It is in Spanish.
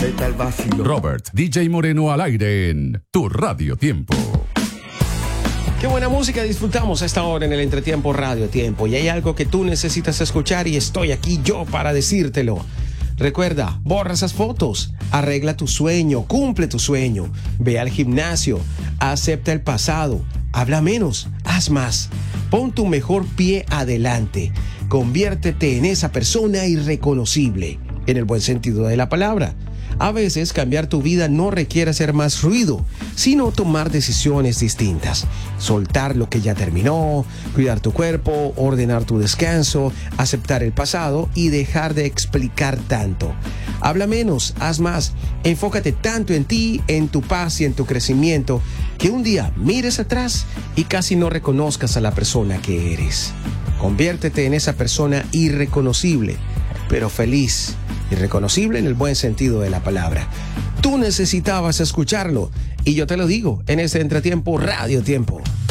Vete al vacilo. Robert DJ Moreno al aire en Tu Radio Tiempo. Qué buena música disfrutamos a esta hora en el Entretiempo Radio Tiempo. Y hay algo que tú necesitas escuchar y estoy aquí yo para decírtelo. Recuerda, borra esas fotos, arregla tu sueño, cumple tu sueño, ve al gimnasio, acepta el pasado, habla menos, haz más, pon tu mejor pie adelante, conviértete en esa persona irreconocible, en el buen sentido de la palabra. A veces cambiar tu vida no requiere hacer más ruido, sino tomar decisiones distintas. Soltar lo que ya terminó, cuidar tu cuerpo, ordenar tu descanso, aceptar el pasado y dejar de explicar tanto. Habla menos, haz más, enfócate tanto en ti, en tu paz y en tu crecimiento, que un día mires atrás y casi no reconozcas a la persona que eres. Conviértete en esa persona irreconocible, pero feliz. Irreconocible en el buen sentido de la palabra. Tú necesitabas escucharlo y yo te lo digo en este Entretiempo Radio Tiempo.